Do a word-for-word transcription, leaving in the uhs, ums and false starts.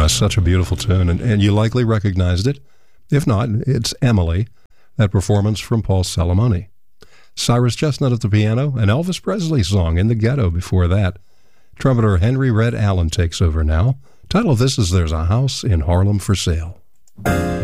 Uh, such a beautiful tune, and, and you likely recognized it. If not, it's Emily, that performance from Paul Salamone. Cyrus Chestnut at the piano, an Elvis Presley song, In the Ghetto before that. Trumpeter Henry Red Allen takes over now. Title of this is There's a House in Harlem for Sale.